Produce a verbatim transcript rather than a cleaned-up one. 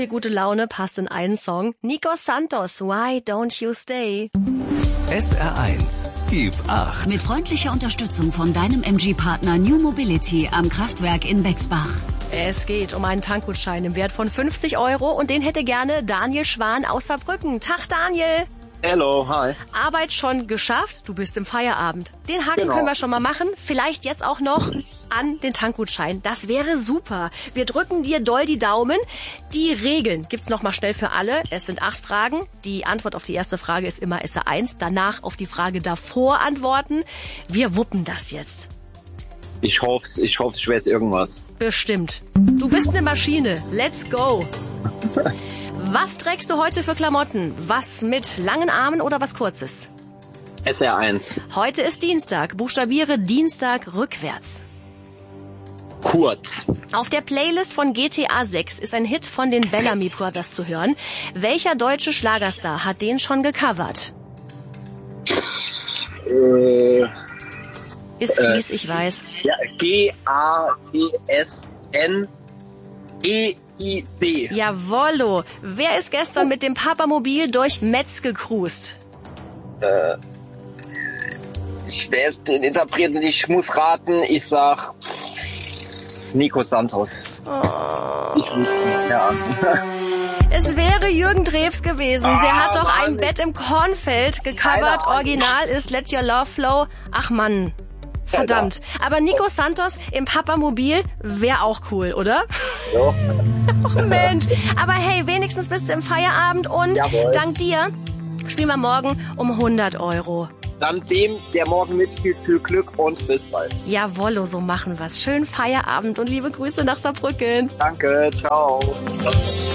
viel gute Laune passt in einen Song. Nico Santos, Why Don't You Stay? S R eins, gib acht. Mit freundlicher Unterstützung von deinem M G-Partner New Mobility am Kraftwerk in Bexbach. Es geht um einen Tankgutschein im Wert von fünfzig Euro und den hätte gerne Daniel Schwan aus Saarbrücken. Tag Daniel! Hello, hi. Arbeit schon geschafft, du bist im Feierabend. Den Haken Genau. können wir schon mal machen. Vielleicht jetzt auch noch an den Tankgutschein. Das wäre super. Wir drücken dir doll die Daumen. Die Regeln gibt's noch mal schnell für alle. Es sind acht Fragen. Die Antwort auf die erste Frage ist immer S R eins. Danach auf die Frage davor antworten. Wir wuppen das jetzt. Ich hoffe, ich hoffe, ich weiß irgendwas. Bestimmt. Du bist eine Maschine. Let's go. Was trägst du heute für Klamotten? Was mit langen Armen oder was Kurzes? S R eins. Heute ist Dienstag. Buchstabiere Dienstag rückwärts. Kurz. Auf der Playlist von G T A sechs ist ein Hit von den Bellamy Brothers zu hören. Welcher deutsche Schlagerstar hat den schon gecovert? Äh, Ist fies, ich weiß. ja, G A T S N E I B. Jawollo. Wer ist gestern mit dem Papamobil durch Metz gecruised? Äh, ich weiß den Interpreten, ich muss raten, ich sag Nico Santos. Oh. Ich wusste nicht, ja. Es wäre Jürgen Drews gewesen. Ah, Der hat doch ein Mann. Bett im Kornfeld gecovert. Keine Ahnung. Original ist Let Your Love Flow. Ach Mann. Verdammt. Aber Nico Santos im Papamobil wäre auch cool, oder? Ja. Oh Mensch. Aber hey, wenigstens bist du im Feierabend und Jawohl. dank dir spielen wir morgen um hundert Euro. Dann dem, der morgen mitspielt, viel Glück und bis bald. Jawollo, so machen wir's. Schönen Feierabend und liebe Grüße nach Saarbrücken. Danke, ciao.